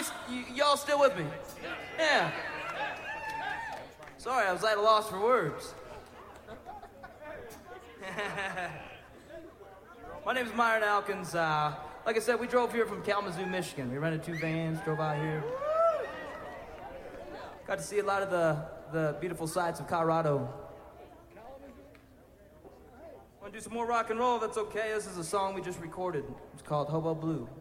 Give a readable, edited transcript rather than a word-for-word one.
y'all still with me? Yeah. Sorry, I was at a loss for words. My name is Myron Alkins. Like I said, we drove here from Kalamazoo, Michigan. We rented 2 vans, drove out here. Got to see a lot of the beautiful sights of Colorado. Want to do some more rock and roll? That's okay. This is a song we just recorded. It's called Hobo Blue.